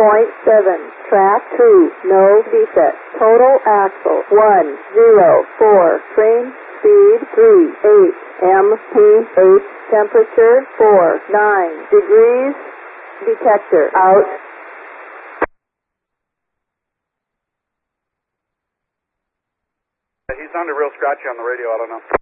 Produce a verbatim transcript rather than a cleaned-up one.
point seven. Track two. No defect. Total axle one zero four. Train speed three eight. M P H. Temperature four nine degrees. Detector out. He sounded real scratchy on the radio, I don't know.